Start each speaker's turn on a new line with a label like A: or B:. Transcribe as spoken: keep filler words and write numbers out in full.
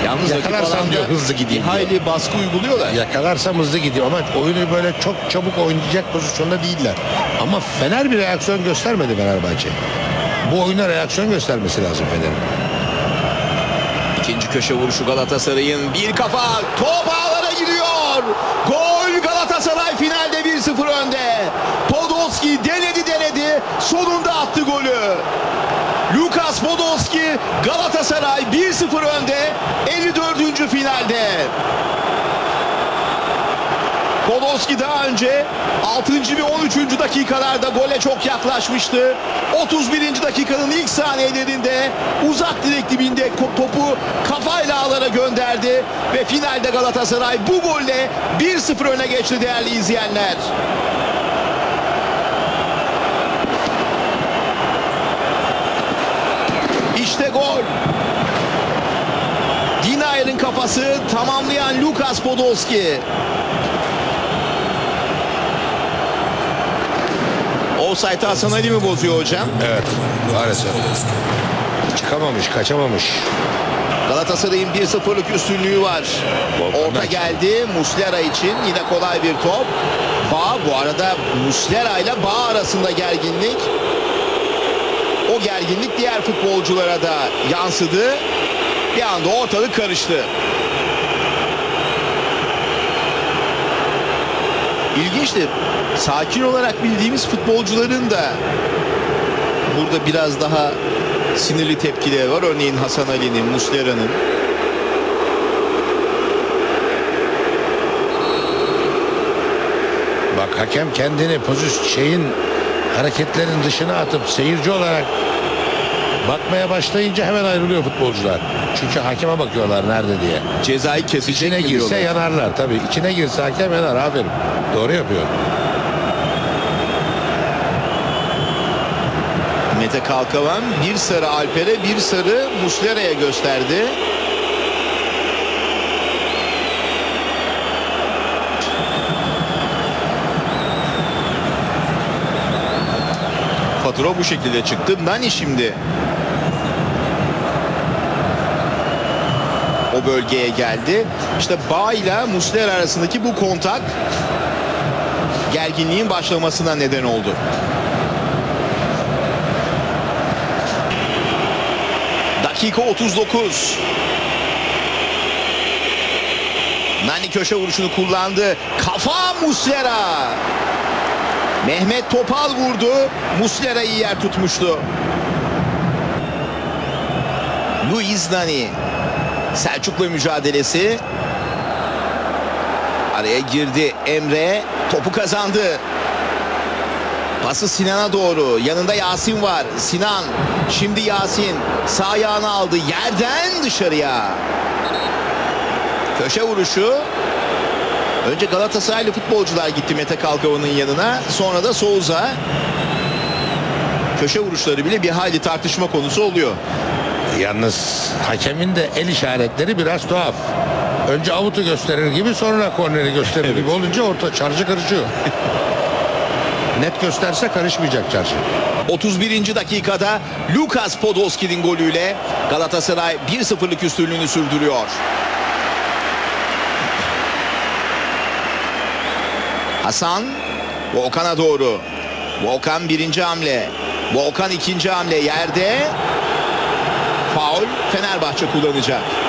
A: Yalnız
B: Yakalarsam diyor hızlı gideyim diyor.
A: hayli baskı uyguluyorlar.
B: Yakalarsam hızlı gidiyor ama oyunu böyle çok çabuk oynayacak pozisyonda değiller. Ama Fener bir reaksiyon göstermedi Fenerbahçe. Bu oyuna reaksiyon göstermesi lazım Fener'in.
A: İkinci köşe vuruşu Galatasaray'ın, bir kafa top ağlara giriyor. Gol, Galatasaray finalde bir sıfır önde. Podolski denedi denedi sonunda attı golü. Lukas Podolski, Galatasaray bir sıfır önde elli dördüncü finalde. Podolski daha önce altıncı ve on üçüncü dakikalarda gole çok yaklaşmıştı. otuz birinci dakikanın ilk saniyelerinde uzak direk dibinde topu kafayla ağlara gönderdi ve finalde Galatasaray bu golle bir sıfır öne geçti değerli izleyenler. İşte gol. Dinayer'in kafası tamamlayan Lukas Podolski. Offside'ı Hasan Ali mi bozuyor hocam?
B: Evet, maalesef. Çıkamamış, kaçamamış.
A: Galatasaray'ın bir sıfırlık üstünlüğü var. Orta geldi Muslera için. Yine kolay bir top. Bağ, bu arada Muslera ile Bağ arasında gerginlik. O gerginlik diğer futbolculara da yansıdı. Bir anda ortalık karıştı. İlginçtir. Sakin olarak bildiğimiz futbolcuların da burada biraz daha sinirli tepkileri var. Örneğin Hasan Ali'nin, Muslera'nın.
B: Bak hakem kendini pozisyon şeyin hareketlerin dışına atıp seyirci olarak bakmaya başlayınca hemen ayrılıyor futbolcular. Çünkü hakeme bakıyorlar nerede diye.
A: Cezayı kesecek
B: İçine
A: mi
B: girse
A: diyorlar.
B: yanarlar tabii. İçine girse hakem yanar. Aferin. Doğru yapıyor.
A: Mete Kalkavan bir sarı Alper'e, bir sarı Muslera'ya gösterdi. Fatura bu şekilde çıktı. Nani şimdi o bölgeye geldi. İşte Bağ ile Muslera arasındaki bu kontak gerginliğin başlamasına neden oldu. Dakika otuz dokuz. Nani köşe vuruşunu kullandı. Kafa Muslera. Mehmet Topal vurdu. Muslera iyi yer tutmuştu. Luis Nani. Selçuk'la mücadelesi. Araya girdi Emre. Topu kazandı. Pası Sinan'a doğru. Yanında Yasin var. Sinan. Şimdi Yasin. Sağ ayağını aldı. Yerden dışarıya. Köşe vuruşu. Önce Galatasaraylı futbolcular gitti Mete Kalkavan'ın yanına. Sonra da Souza. Köşe vuruşları bile bir hayli tartışma konusu oluyor.
B: Yalnız hakemin de el işaretleri biraz tuhaf. Önce avutu gösterir gibi sonra korneri gösterir
A: Evet.
B: gibi olunca orta çarşı karışıyor. Net gösterse karışmayacak çarşı.
A: otuz birinci dakikada Lukas Podolski'nin golüyle Galatasaray bir sıfırlık üstünlüğünü sürdürüyor. Hasan Volkan'a doğru. Volkan birinci hamle. Volkan ikinci hamle yerde. Faul Fenerbahçe kullanacak.